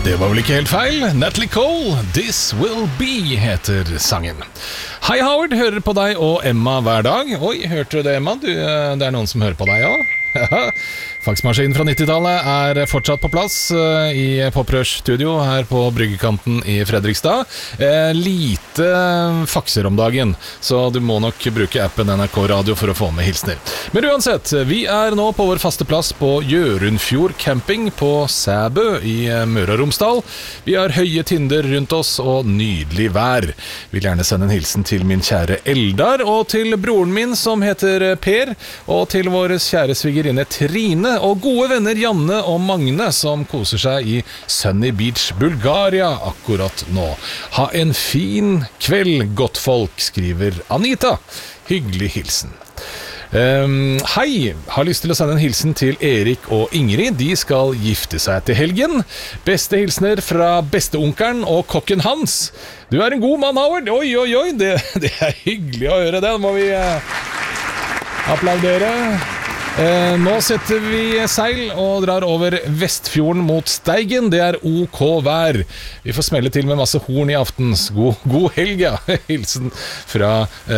Det var vel ikke helt feil. Natalie Cole, This Will Be heter sangen. Hei Howard, hører på deg og Emma hver dag. Oi, hørte du det, Emma? Det er noen som hører på deg også. Faksmaskinen fra 90-tallet er fortsatt på plass i Poprush-studio her på Bryggekanten i Fredrikstad. Lite fakser om dagen, så du må nok bruke appen NRK Radio for å få med hilsner. Men uansett, vi er nå på vår faste plass på Jørundfjord camping på Sæbø i Møre og Romsdal. Vi har høye tinder rundt oss og nydelig vær. Vil gjerne sende en hilsen til min kjære Eldar, og til broren min som heter Per, og til vår kjære svigerinne Trine, og gode venner Janne og Magne som koser seg i Sunny Beach, Bulgaria akkurat nå. Ha en fin kveld, godt folk, skriver Anita. Hyggelig hilsen. Hei, har lyst til å sende en hilsen til Erik og Ingrid. De skal gifte seg til helgen. Beste hilsner fra besteonkelen og kokken hans. Du er en god mann, Howard. Oi, oi, oi, det er hyggelig å høre det. Nå må vi applaudere. Nå setter vi seil og drar over Vestfjorden mot Steigen. Det er OK vær. Vi får smelle til med masse horn i aftens. God helg, ja. Hilsen fra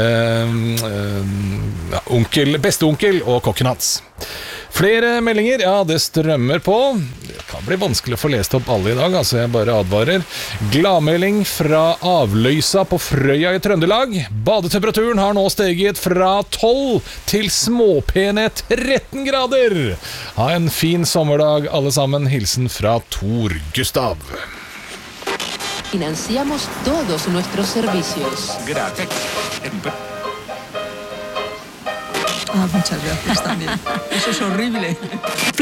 besteonkel og kokken hans. Flere meldinger, ja, det strømmer på. Det kan bli vanskelig å få lest opp alle i dag, altså jeg bare advarer. Gladmelding fra Avløysa på Frøya i Trøndelag. Badetemperaturen har nå steget fra 12 til småpene 13 grader. Ha en fin sommerdag alle sammen. Hilsen fra Tor Gustav. Financiamos todos nuestros servicios. Gracias. Muchas gracias también. Eso es horrible.